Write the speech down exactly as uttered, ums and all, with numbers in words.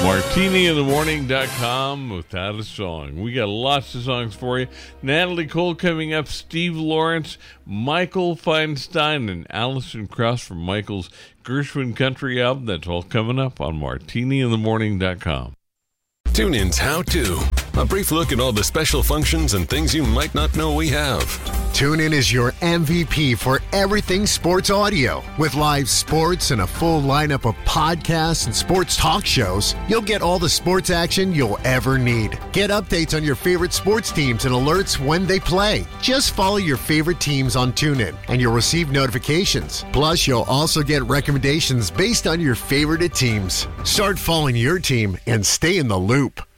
Martini in the Morning dot com without a song. We got lots of songs for you. Natalie Cole coming up, Steve Lawrence, Michael Feinstein, and Alison Krauss from Michael's Gershwin Country album. That's all coming up on Martini in the Morning dot com. TuneIn's How To. A brief look at all the special functions and things you might not know we have. TuneIn is your M V P for everything sports audio. With live sports and a full lineup of podcasts and sports talk shows, you'll get all the sports action you'll ever need. Get updates on your favorite sports teams and alerts when they play. Just follow your favorite teams on TuneIn, and you'll receive notifications. Plus, you'll also get recommendations based on your favorite teams. Start following your team and stay in the loop.